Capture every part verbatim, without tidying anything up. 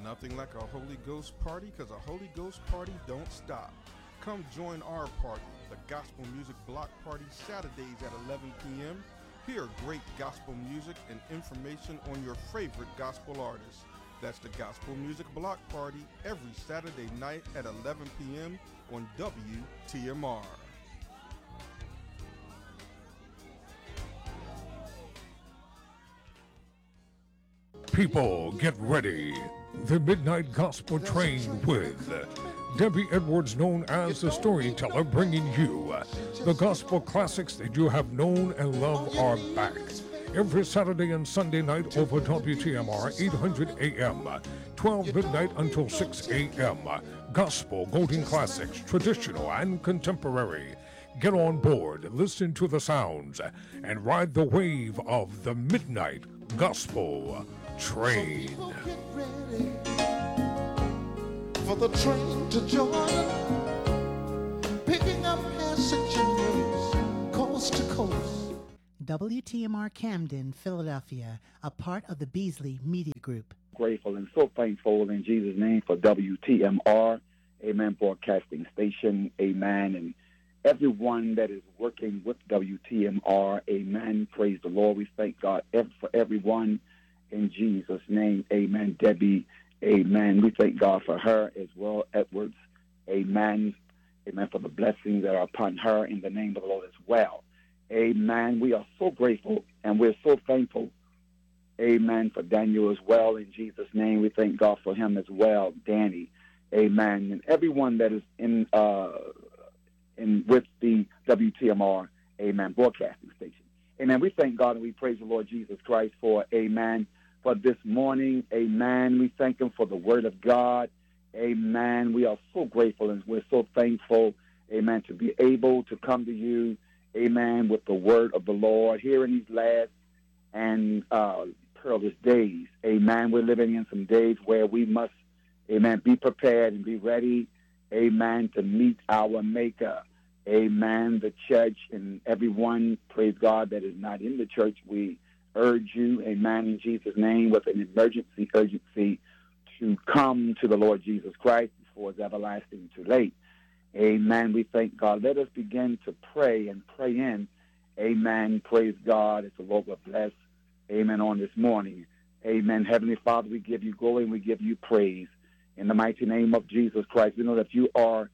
Nothing like a Holy Ghost party, because a Holy Ghost party don't stop. Come join our party, the Gospel Music Block Party, Saturdays at eleven p.m. Hear great gospel music and information on your favorite gospel artists. That's the Gospel Music Block Party every Saturday night at eleven p.m. on W T M R. People, get ready. The Midnight Gospel Train with Debbie Edwards, known as the Storyteller, bringing you the gospel classics that you have known and loved are back. Every Saturday and Sunday night over W T M R, eight hundred A M, twelve midnight until six a.m. Gospel, golden classics, traditional and contemporary. Get on board, listen to the sounds, and ride the wave of the Midnight Gospel Train. Get ready for the train to join, picking up passengers coast to coast. W T M R Camden, Philadelphia, a part of the Beasley Media Group. Grateful and so thankful in Jesus' name for W T M R, amen, broadcasting station, amen, and everyone that is working with W T M R, amen. Praise the Lord. We thank God for everyone in Jesus' name, amen. Debbie, amen. We thank God for her as well, Edwards, amen. Amen, for the blessings that are upon her in the name of the Lord as well. Amen. We are so grateful and we're so thankful, amen, for Daniel as well. In Jesus' name, we thank God for him as well, Danny, amen. And everyone that is in uh, in with the W T M R, amen, broadcasting station. Amen. We thank God and we praise the Lord Jesus Christ for, amen, for this morning, amen. We thank him for the word of God, amen. We are so grateful and we're so thankful, amen, to be able to come to you, amen, with the word of the Lord here in these last and uh, perilous days, amen. We're living in some days where we must, amen, be prepared and be ready, amen, to meet our Maker, amen. The church and everyone, praise God, that is not in the church, we urge you, amen, in Jesus' name, with an emergency urgency to come to the Lord Jesus Christ before it's everlasting too late. Amen. We thank God. Let us begin to pray and pray in. Amen. Praise God. It's the Lord will bless. Amen. On this morning. Amen. Heavenly Father, we give you glory and we give you praise. In the mighty name of Jesus Christ, we know that you are,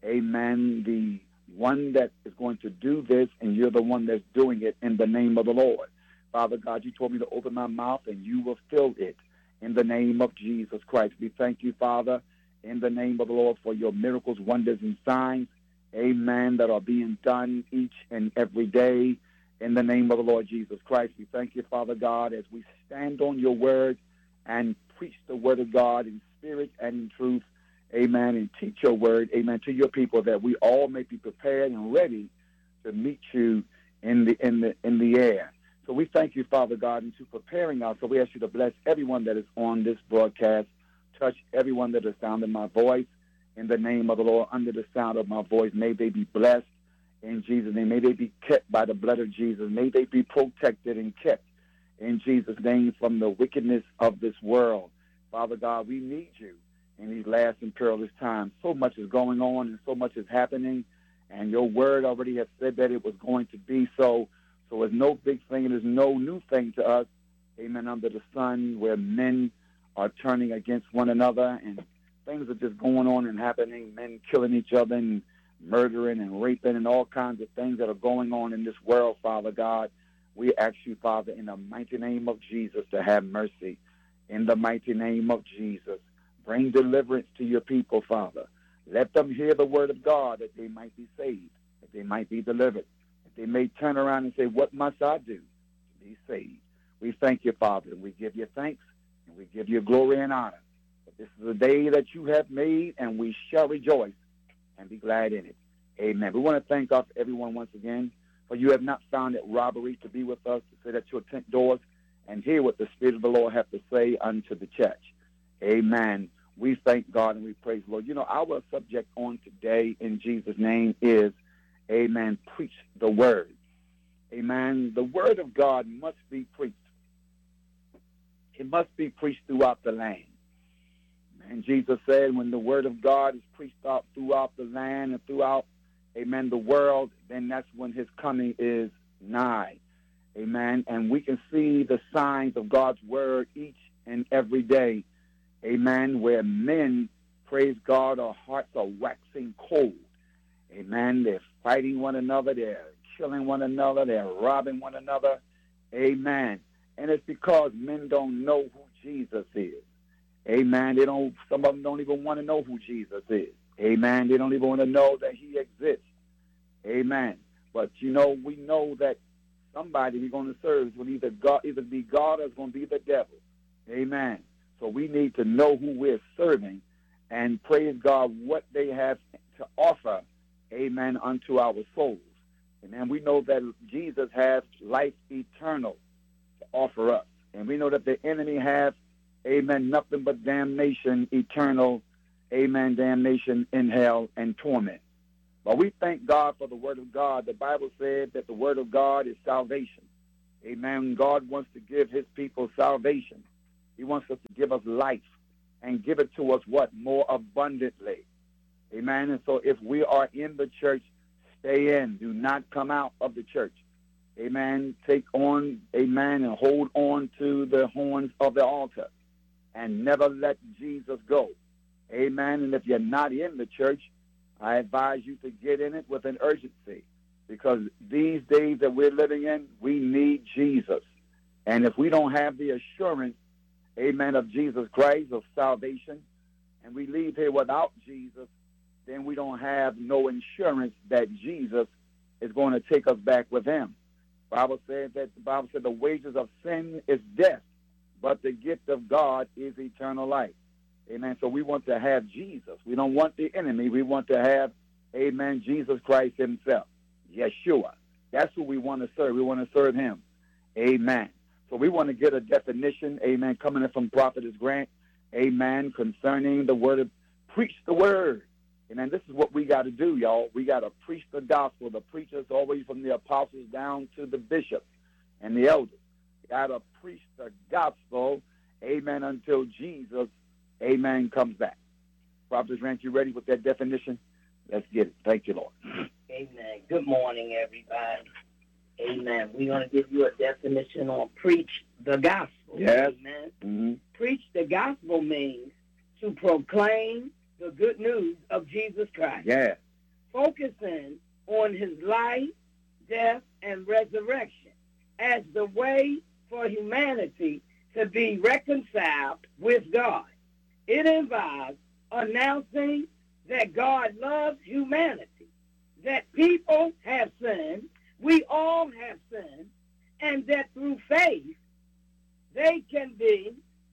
amen, the one that is going to do this, and you're the one that's doing it in the name of the Lord. Father God, you told me to open my mouth, and you will fill it in the name of Jesus Christ. We thank you, Father, in the name of the Lord, for your miracles, wonders, and signs, amen, that are being done each and every day in the name of the Lord Jesus Christ. We thank you, Father God, as we stand on your word and preach the word of God in spirit and in truth, amen, and teach your word, amen, to your people, that we all may be prepared and ready to meet you in the in the in the air. So we thank you, Father God, into preparing us. So we ask you to bless everyone that is on this broadcast. Touch everyone that is sounding my voice in the name of the Lord. Under the sound of my voice, may they be blessed in Jesus' name. May they be kept by the blood of Jesus. May they be protected and kept in Jesus' name from the wickedness of this world. Father God, we need you in these last and perilous times. So much is going on and so much is happening, and your word already has said that it was going to be so. So it's no big thing. It is no new thing to us, amen, under the sun, where men are turning against one another and things are just going on and happening, men killing each other and murdering and raping and all kinds of things that are going on in this world, Father God. We ask you, Father, in the mighty name of Jesus, to have mercy. In the mighty name of Jesus, bring deliverance to your people, Father. Let them hear the word of God, that they might be saved, that they might be delivered, that they may turn around and say, what must I do to be saved? We thank you, Father, and we give you thanks, and we give you glory and honor. But this is a day that you have made, and we shall rejoice and be glad in it. Amen. We want to thank God for everyone once again, for you have not found it robbery to be with us, to sit at your tent doors and hear what the Spirit of the Lord hath to say unto the church. Amen. We thank God and we praise the Lord. You know, our subject on today in Jesus' name is, amen, preach the word. Amen. The word of God must be preached. It must be preached throughout the land. And Jesus said, when the word of God is preached out throughout the land and throughout, amen, the world, then that's when his coming is nigh. Amen. And we can see the signs of God's word each and every day. Amen. Where men, praise God, our hearts are waxing cold. Amen. They're fighting one another. They're killing one another. They're robbing one another. Amen. And it's because men don't know who Jesus is. Amen. They don't. Some of them don't even want to know who Jesus is. Amen. They don't even want to know that he exists. Amen. But, you know, we know that somebody we're going to serve will either God, either be God or it's going to be the devil. Amen. So we need to know who we're serving and praise God what they have to offer, amen, unto our souls. And we know that Jesus has life eternal to offer us. And we know that the enemy has, amen, nothing but damnation, eternal, amen, damnation in hell and torment. But we thank God for the word of God. The Bible said that the word of God is salvation. Amen. God wants to give his people salvation. He wants us to give us life and give it to us, what? More abundantly. Amen. And so if we are in the church, stay in. Do not come out of the church. Amen. Take on, amen, and hold on to the horns of the altar and never let Jesus go. Amen. And if you're not in the church, I advise you to get in it with an urgency, because these days that we're living in, we need Jesus. And if we don't have the assurance, amen, of Jesus Christ, of salvation, and we leave here without Jesus, then we don't have no insurance that Jesus is going to take us back with him. The Bible said that the Bible said the wages of sin is death, but the gift of God is eternal life. Amen. So we want to have Jesus. We don't want the enemy. We want to have, amen, Jesus Christ himself. Yeshua. That's who we want to serve. We want to serve him. Amen. So we want to get a definition, amen, coming in from Prophetess Grant, amen, concerning the word of, preach the word. Amen. This is what we got to do, y'all. We got to preach the gospel. The preachers, always from the apostles down to the bishops and the elders. Got to preach the gospel, amen, until Jesus, amen, comes back. Prophetess Grant, you ready with that definition? Let's get it. Thank you, Lord. Amen. Good morning, everybody. Amen. We're going to give you a definition on preach the gospel. Yes. Amen. Mm-hmm. Preach the gospel means to proclaim the good news of Jesus Christ. Yes. Focusing on his life, death, and resurrection as the way for humanity to be reconciled with God. It involves announcing that God loves humanity, that people have sinned, we all have sinned, and that through faith they can be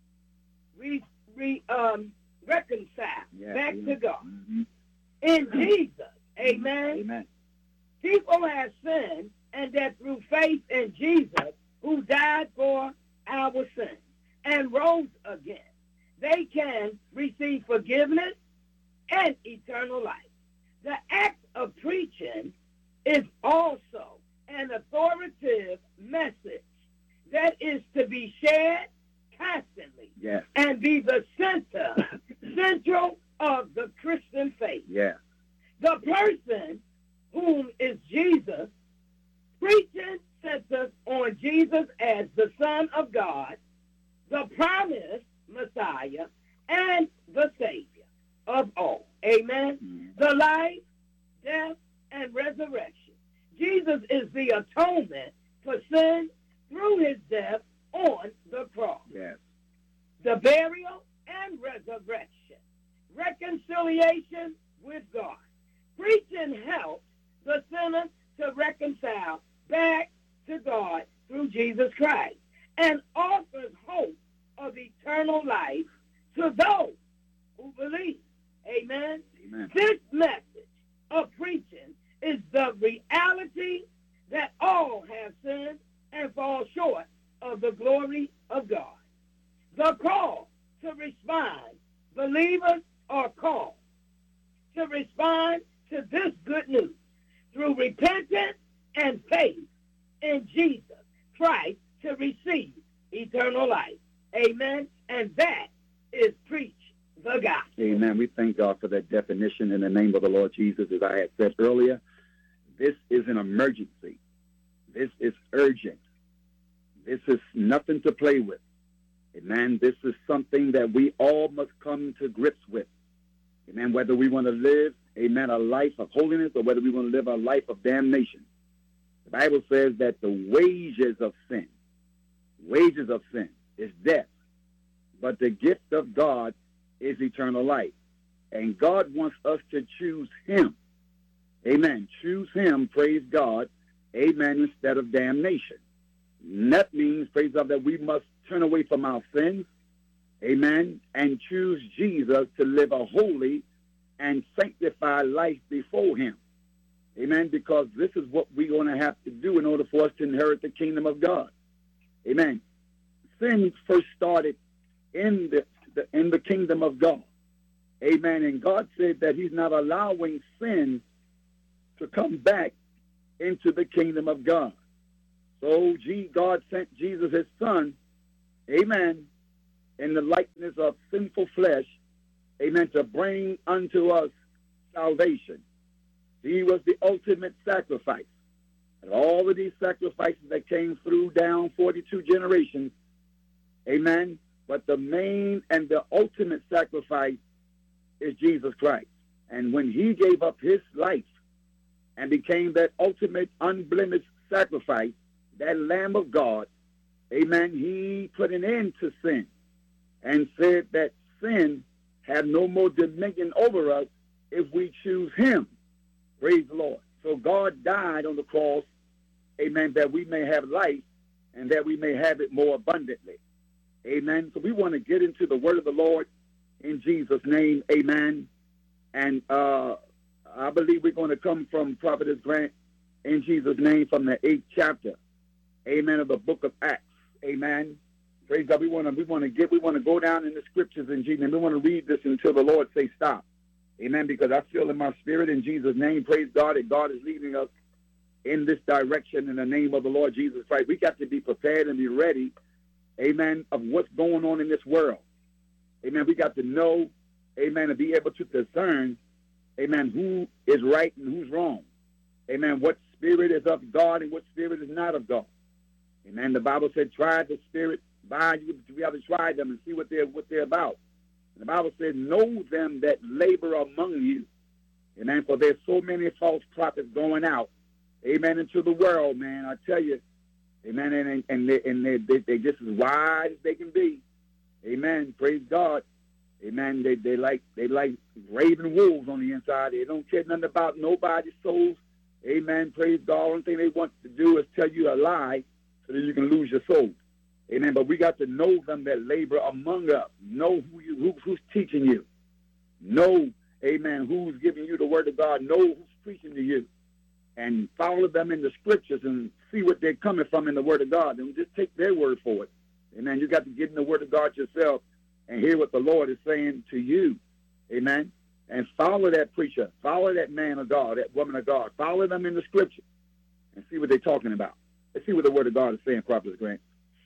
re, re, um, reconciled Yes. back Amen. to God. Mm-hmm. In Jesus, amen. Amen. People have sinned, and that through faith in Jesus, who died for our sins and rose again, they can receive forgiveness and eternal life. The act of preaching is also an authoritative message that is to be shared constantly Yes. and be the center, central of the Christian faith. Yes. The person whom is Jesus, preaching centers on Jesus as the Son of God, the promised Messiah, and the Savior of all. Amen. Mm-hmm. The life, death, and resurrection. Jesus is the atonement for sin through his death on the cross. Yes. The burial and resurrection. Reconciliation with God. Preaching helps the sinner to reconcile back to God through Jesus Christ and offers hope of eternal life to those who believe. Amen. Amen. This message of preaching is the reality that all have sinned and fall short of the glory of God. The call to respond. Believers are called to respond to this good news through repentance and faith in Jesus Christ to receive eternal life. Amen. And that is preach the gospel. Amen. We thank God for that definition in the name of the Lord Jesus. As I had said earlier, this is an emergency. This is urgent. This is nothing to play with. Amen. This is something that we all must come to grips with. Amen. Whether we want to live, amen, a life of holiness or whether we want to live a life of damnation. The Bible says that the wages of sin, wages of sin is death, but the gift of God is eternal life. And God wants us to choose him. Amen. Choose him, praise God, amen, instead of damnation. And that means, praise God, that we must turn away from our sins, amen, and choose Jesus to live a holy and sanctified life before him. Amen, because this is what we're going to have to do in order for us to inherit the kingdom of God. Amen. Sin first started in the, the in the kingdom of God. Amen. And God said that he's not allowing sin to come back into the kingdom of God. So gee, God sent Jesus, his son, amen, in the likeness of sinful flesh, amen, to bring unto us salvation. He was the ultimate sacrifice. And all of these sacrifices that came through down forty-two generations, amen, but the main and the ultimate sacrifice is Jesus Christ. And when he gave up his life and became that ultimate unblemished sacrifice, that Lamb of God, amen, he put an end to sin and said that sin had no more dominion over us if we choose him. Praise the Lord. So God died on the cross, amen, that we may have life and that we may have it more abundantly. Amen. So we want to get into the word of the Lord in Jesus' name. Amen. And uh, I believe we're going to come from Prophetess Grant in Jesus' name from the eighth chapter, amen, of the book of Acts. Amen. Praise God. We want to we want to get we want to go down in the scriptures in Jesus' name. We want to read this until the Lord say stop. Amen. Because I feel in my spirit in Jesus' name, praise God, that God is leading us in this direction in the name of the Lord Jesus Christ. We got to be prepared and be ready, amen, of what's going on in this world. Amen. We got to know, amen, and be able to discern, amen, who is right and who's wrong. Amen. What spirit is of God and what spirit is not of God. Amen. The Bible said, try the spirit by you. We have to try them and see what they're what they're about. And the Bible said, know them that labor among you. Amen. For there's so many false prophets going out, amen, into the world, man. I tell you, amen. And and they and they they, they just as wide as they can be. Amen. Praise God. Amen. They they like they like raven wolves on the inside. They don't care nothing about nobody's souls. Amen. Praise God. Only thing they want to do is tell you a lie so that you can lose your soul. Amen. But we got to know them that labor among us. Know who you who, who's teaching you. Know, amen, who's giving you the word of God. Know who's preaching to you. And follow them in the scriptures and see what they're coming from in the word of God. And just take their word for it. Amen. You got to get in the word of God yourself and hear what the Lord is saying to you. Amen. And follow that preacher. Follow that man of God, that woman of God. Follow them in the scripture and see what they're talking about. Let's see what the word of God is saying, Prophet Grant.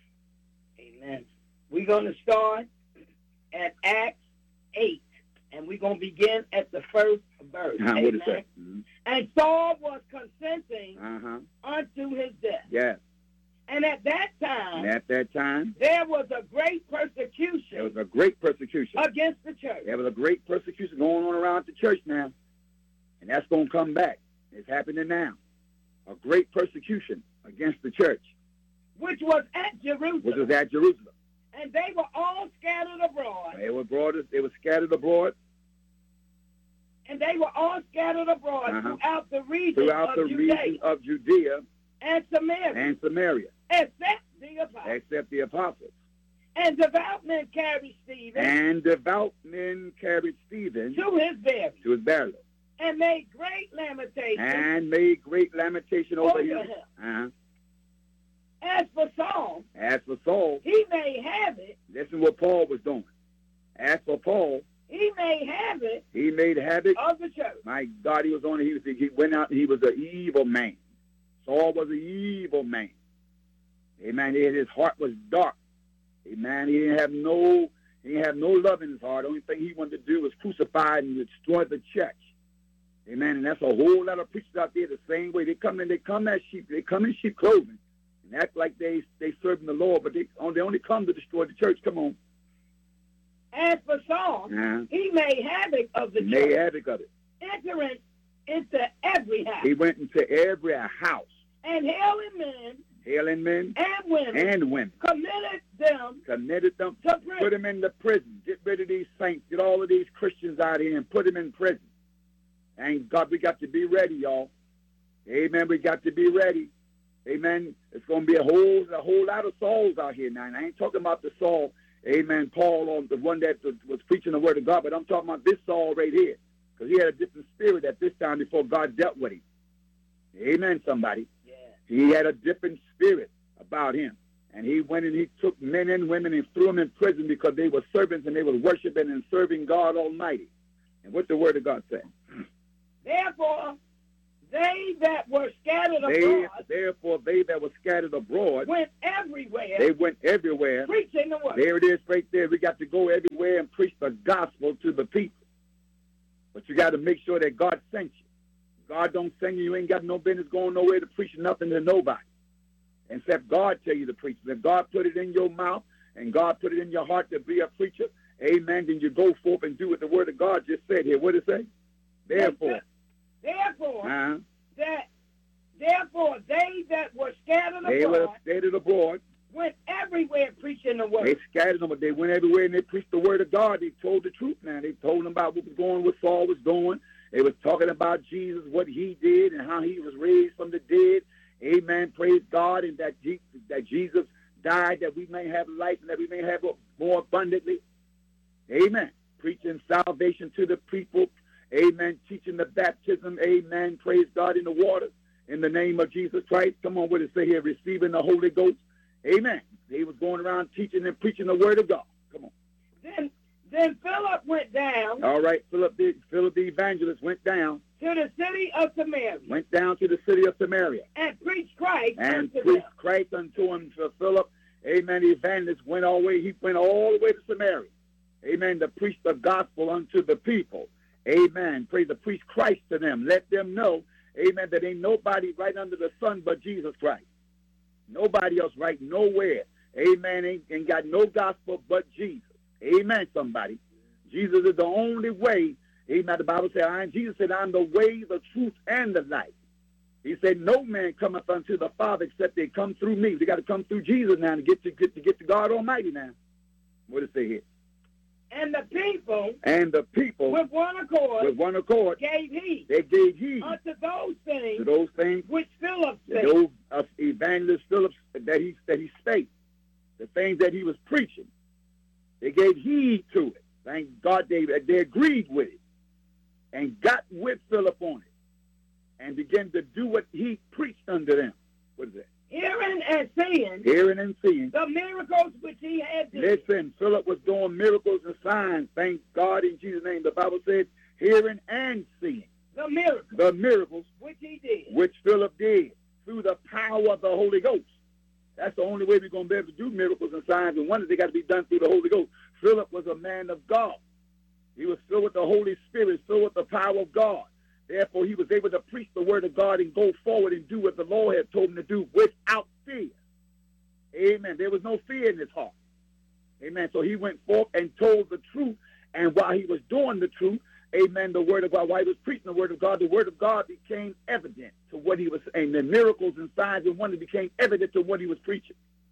Amen. We're going to start at Acts eight, and we're going to begin at the first verse. Uh-huh. What is that? Mm-hmm. And Saul was consenting uh-huh. unto his death. Yes. And at that time, and at that time, there was a great persecution. There was a great persecution against the church. There was a great persecution going on around the church now, and that's going to come back. It's happening now. A great persecution against the church, which was at Jerusalem. Which was at Jerusalem. And they were all scattered abroad. They were abroad. They were scattered abroad. And they were all scattered abroad uh-huh. throughout the region throughout of the Judea region of Judea and Samaria. And Samaria. Except the apostles. Except the apostles. And devout men carried Stephen. And devout men carried Stephen to his burial. To his burial. And made great lamentation. And made great lamentation over, over him. him. Uh-huh. As for Saul, as for Saul, he may have it. Listen what Paul was doing. As for Paul, he made havoc. He made havoc of the church. My God, he was on. He was. He went out. And he was an evil man. Saul was an evil man. Amen. His heart was dark. Amen. He didn't have no. He didn't have no love in his heart. The only thing he wanted to do was crucify and destroy the church. Amen. And that's a whole lot of preachers out there the same way. They come in, they come as sheep, they come in sheep clothing and act like they they serving the Lord, but they only, they only come to destroy the church. Come on. As for Saul, uh-huh. he made havoc of the he church. made havoc of it. Entering into every house. He went into every house. And hailing men. Hailing men. And women. And women. Committed them. Committed them. To prison. Put them in the prison. Get rid of these saints. Get all of these Christians out here and put them in prison. And God, we got to be ready, y'all. Amen. We got to be ready. Amen. It's going to be a whole a whole lot of Sauls out here now. And I ain't talking about the Saul, amen, Paul, on the one that was preaching the word of God, but I'm talking about this Saul right here. Because he had a different spirit at this time before God dealt with him. Amen, somebody. Yeah. He had a different spirit about him. And he went and he took men and women and threw them in prison because they were servants and they were worshiping and serving God Almighty. And what the word of God said? Therefore, they that were scattered they, abroad, therefore, they that were scattered abroad went everywhere. They went everywhere. Preaching the word. There it is right there. We got to go everywhere and preach the gospel to the people. But you got to make sure that God sent you. God don't send you. You ain't got no business going nowhere to preach nothing to nobody. Except God tell you to preach. If God put it in your mouth and God put it in your heart to be a preacher, amen, then you go forth and do what the word of God just said here. What did it say? Therefore. Therefore, uh-huh. that, therefore, they that were scattered they abroad, were scattered abroad, went everywhere preaching the word. They scattered them, but they went everywhere and they preached the word of God. They told the truth now. They told them about what was going, what Saul was doing. They was talking about Jesus, what he did, and how he was raised from the dead. Amen. Praise God. And that, Je- that Jesus died that we may have life and that we may have it more abundantly. Amen. Preaching salvation to the people. Amen. Teaching the baptism. Amen. Praise God in the water. In the name of Jesus Christ. Come on, what does it say here? Receiving the Holy Ghost. Amen. He was going around teaching and preaching the word of God. Come on. Then then Philip went down. All right. Philip the, Philip the evangelist went down. To the city of Samaria. Went down to the city of Samaria. And preached Christ and unto preached them. Christ unto him. So Philip, amen, the evangelist went all the way. He went all the way to Samaria. Amen. To preach the gospel unto the people. Amen. Praise to preach Christ to them. Let them know, amen, that ain't nobody right under the sun but Jesus Christ. Nobody else right nowhere. Amen. Ain't, ain't got no gospel but Jesus. Amen, somebody. Jesus is the only way. Amen. The Bible said, I, Jesus said, I'm the way, the truth, and the life. He said, no man cometh unto the Father except they come through me. They got to come through Jesus now to get to get to get to God Almighty now. What does it say here? And the people, and the people, with one accord, with one accord, gave heed. They gave heed unto those things, to those things which Philip said. Those uh, evangelist Philip that he that he spake, the things that he was preaching. They gave heed to it. Thank God they they agreed with it, and got with Philip on it, and began to do what he preached unto them. What is that? Hearing and seeing. Hearing and seeing. The miracles which he had done. Listen, Philip was doing miracles and signs. Thank God in Jesus' name. The Bible said hearing and seeing. The miracles. The miracles. Which he did. Which Philip did through the power of the Holy Ghost. That's the only way we're going to be able to do miracles and signs and wonders. They got to be done through the Holy Ghost. Philip was a man of God. He was filled with the Holy Spirit, filled with the power of God. Therefore, he was able to preach the word of God and go forward and do what the Lord had told him to do without fear. Amen. There was no fear in his heart. Amen. So he went forth and told the truth. And while he was doing the truth, amen, the word of God, while he was preaching the word of God, the word of God became evident to what he was saying. The miracles and signs and wonders became evident to what he was preaching.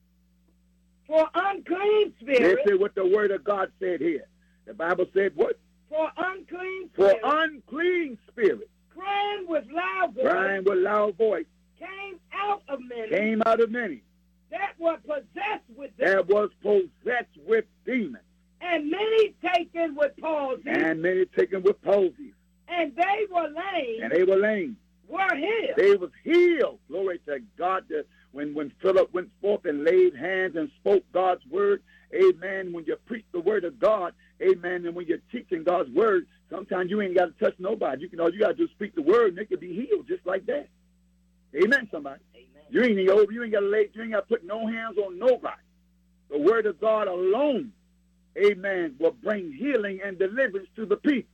For unclean spirits. Listen what the word of God said here. The Bible said what? For unclean spirits. For unclean spirits. Crying with loud voice. Crying with loud voice. Came out of many. Came out of many. That were possessed with demons. That was possessed with demons. And many taken with palsy. And many taken with palsy. And they were lame. And they were lame. Were healed. They was healed. Glory to God. When, when Philip went forth and laid hands and spoke God's word, amen, when you preach the word of God, amen, and when you're teaching God's word, sometimes you ain't got to touch nobody. You can all you got to do is speak the word, and they can be healed just like that. Amen, somebody. Amen. You ain't over. You ain't got to lay. You ain't got to put no hands on nobody. The word of God alone, amen, will bring healing and deliverance to the people.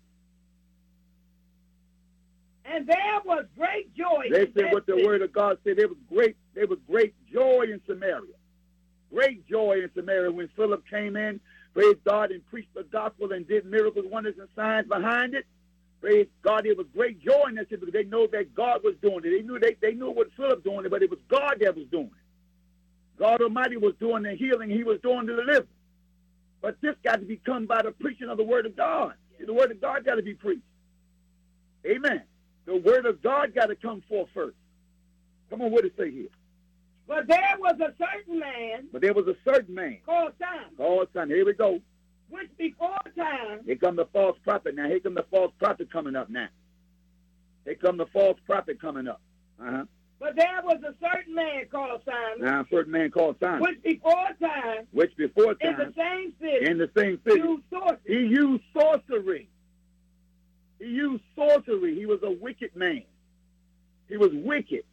And there was great joy. They in said that what the city. word of God said. There was great, there was great joy in Samaria. Great joy in Samaria when Philip came in, praise God, and preached the gospel and did miracles, wonders, and signs behind it. Praise God, there was great joy in that city because they know that God was doing it. They knew they, they knew what Philip doing it, but it was God that was doing it. God Almighty was doing the healing. He was doing the deliverance. But this got to be come by the preaching of the word of God. See, the word of God got to be preached. Amen. The word of God got to come forth first. Come on, what does it say here? But there was a certain man But there was a certain man called Simon, called Simon. Here we go. which before time Here come the false prophet now. Here come the false prophet coming up now. Here come the false prophet coming up. Uh-huh. But there was a certain man called Simon, Now a certain man called Simon, which before time which before in the time, same city in the same city, used sorcery. he used sorcery. He used sorcery. He was a wicked man. He was wicked.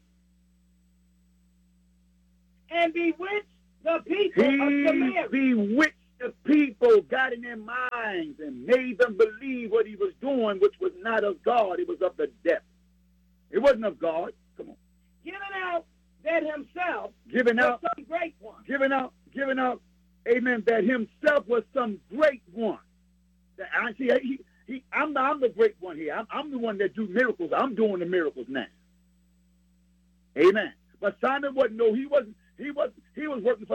And bewitched the people of He Samaria. bewitched the people, got in their minds, and made them believe what he was doing, which was not of God. It was of the devil. It wasn't of God. Come on. Giving out that himself Giving was out, some great one. giving out, giving out, amen, that himself was some great one. That I see, he, he, I'm, the, I'm the great one here. I'm, I'm the one that do miracles. I'm doing the miracles now. Amen. But Simon wasn't, no, he wasn't, he was, he was working for